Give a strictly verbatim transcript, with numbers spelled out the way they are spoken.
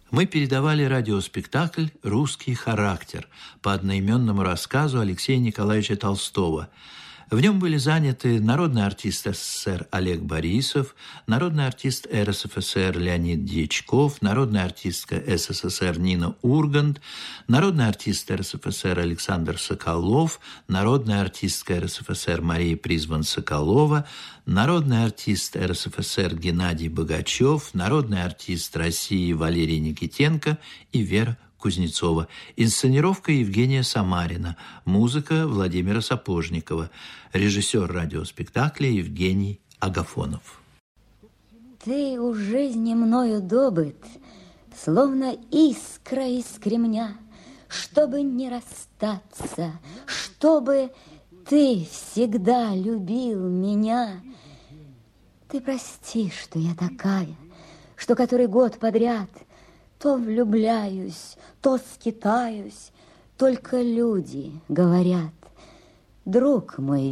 мы передавали радиоспектакль «Русский характер» по одноименному рассказу Алексея Николаевича Толстого. В нем были заняты народный артист СССР Олег Борисов, народный артист РСФСР Леонид Дьячков, народная артистка СССР Нина Ургант, народный артист РСФСР Александр Соколов, народная артистка РСФСР Мария Призван-Соколова, народный артист РСФСР Геннадий Богачев, народный артист России Валерий Никитенко и Вера Кузнецова. Инсценировка Евгения Самарина. Музыка Владимира Сапожникова. Режиссер радиоспектакля Евгений Агафонов. Ты у жизни мною добыт, словно искра из кремня, чтобы не расстаться, чтобы ты всегда любил меня. Ты прости, что я такая, что который год подряд то влюбляюсь, то скитаюсь, только люди говорят: друг мой